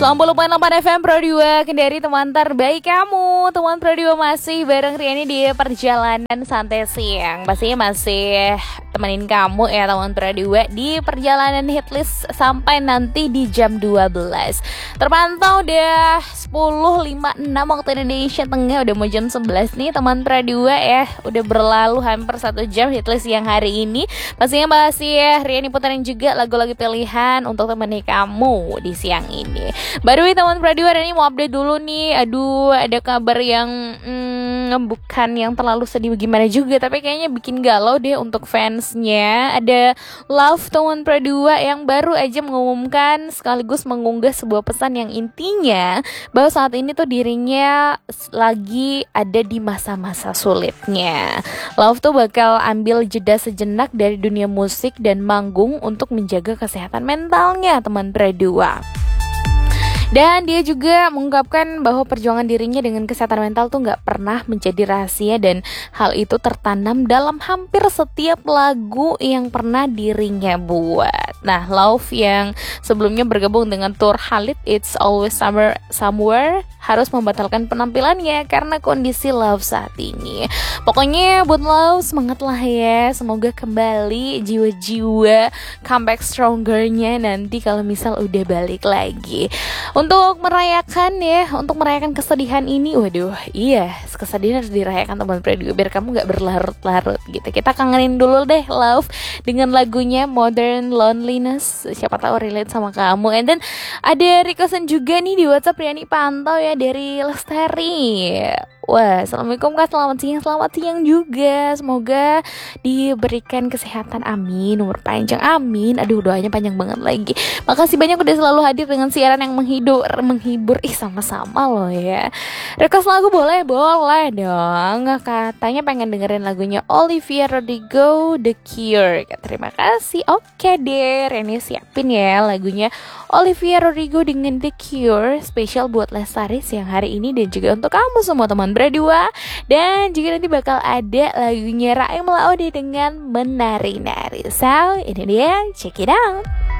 90.8 FM Pro 2 Kendari, teman terbaik kamu. Teman Pro 2 masih bareng Riani di perjalanan santai siang. Pastinya masih temenin kamu ya teman Pro 2 di perjalanan hitlist sampai nanti di jam 12. Terpantau udah 10.56 waktu Indonesia Tengah. Udah mau jam 11 nih teman Pro 2 ya. Udah berlalu hampir 1 jam hitlist siang hari ini. Pastinya masih Riani putarin juga lagu-lagu pilihan untuk temani kamu di siang ini. Baru teman Pro 2 hari ini mau update dulu nih. Aduh, ada kabar yang bukan yang terlalu sedih gimana juga, tapi kayaknya bikin galau deh untuk fansnya. Ada Love teman Pro 2 yang baru aja mengumumkan sekaligus mengunggah sebuah pesan yang intinya bahwa saat ini tuh dirinya lagi ada di masa-masa sulitnya. Love tuh bakal ambil jeda sejenak dari dunia musik dan manggung untuk menjaga kesehatan mentalnya teman Pro 2. Dan dia juga mengungkapkan bahwa perjuangan dirinya dengan kesehatan mental tuh gak pernah menjadi rahasia, dan hal itu tertanam dalam hampir setiap lagu yang pernah dirinya buat. Nah, Love yang sebelumnya bergabung dengan tour Khalid It's Always Summer Somewhere harus membatalkan penampilannya karena kondisi Love saat ini. Pokoknya buat Love semangat lah ya, semoga kembali jiwa-jiwa comeback strongernya nanti kalau misal udah balik lagi. Untuk merayakan kesedihan ini, waduh, iya, kesedihan harus dirayakan teman Pro 2 biar kamu gak berlarut-larut gitu. Kita kangenin dulu deh Love dengan lagunya Modern Loneliness, siapa tahu relate sama kamu. And then ada requestan juga nih di WhatsApp Riani pantau ya dari Lestari. Wah, assalamualaikum kak, selamat siang juga. Semoga diberikan kesehatan, amin, umur panjang, amin. Aduh, doanya panjang banget lagi. Makasih banyak udah selalu hadir dengan siaran yang menghibur. Sama-sama loh ya. Request lagu boleh dong. Katanya pengen dengerin lagunya Olivia Rodrigo, The Cure. Terima kasih. Oke deh, Reni siapin ya lagunya Olivia Rodrigo dengan The Cure, spesial buat Lestari siang hari ini dan juga untuk kamu semua teman Pro 2. Dan juga nanti bakal ada lagunya Raim Laode dengan Menari-nari. So, ini dia, check it out.